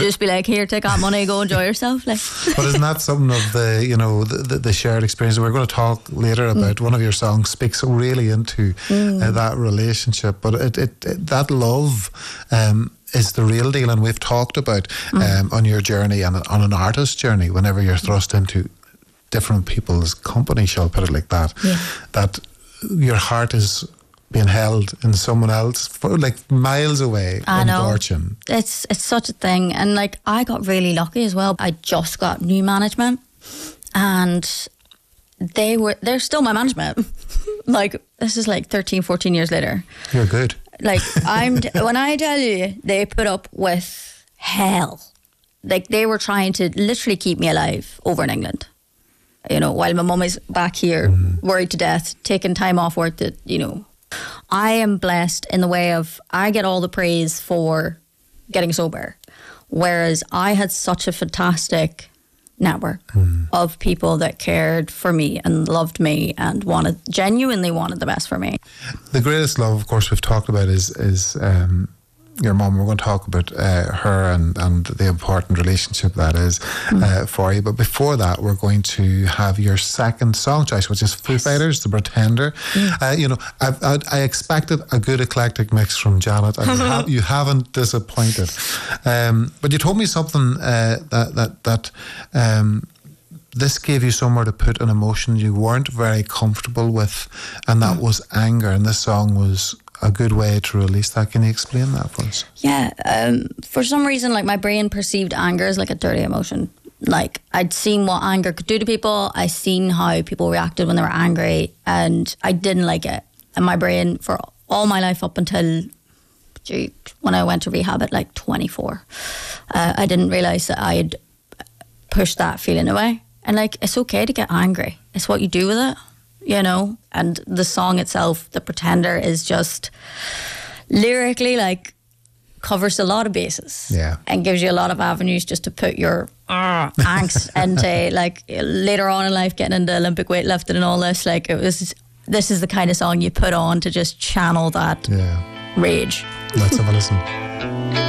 just be like, here, take that money, go enjoy yourself. Like. But isn't that something of the shared experience? We're going to talk later about one of your songs speaks really into that relationship. But it that love is the real deal, and we've talked about on your journey and on an artist's journey, whenever you're thrust into different people's company, shall I put it like that, that your heart is being held in someone else for like miles away in Gorchin. It's such a thing. And like, I got really lucky as well. I just got new management, and they're still my management. Like, this is like 13, 14 years later. You're good. Like, when I tell you, they put up with hell. Like, they were trying to literally keep me alive over in England. You know, while my mum is back here, worried to death, taking time off work that, you know. I am blessed in the way of, I get all the praise for getting sober. Whereas I had such a fantastic network of people that cared for me and loved me and genuinely wanted the best for me. The greatest love, of course, we've talked about is your mum. We're going to talk about her and the important relationship that is for you. But before that, we're going to have your second song choice, which is Foo Fighters, The Pretender. You know, I expected a good eclectic mix from Janet, and you haven't disappointed. But you told me something that this gave you somewhere to put an emotion you weren't very comfortable with, and that was anger. And this song was a good way to release that. Can you explain that for us? Yeah, for some reason, like, my brain perceived anger as like a dirty emotion. Like, I'd seen what anger could do to people. I seen how people reacted when they were angry, and I didn't like it. And my brain, for all my life up until when I went to rehab at like 24, I didn't realise that I had pushed that feeling away. And like, it's okay to get angry. It's what you do with it. You know, and the song itself, The Pretender, is just lyrically like covers a lot of bases, and gives you a lot of avenues just to put your angst into, like, later on in life, getting into Olympic weightlifting and all this. Like, this is the kind of song you put on to just channel that rage. Let's have a listen.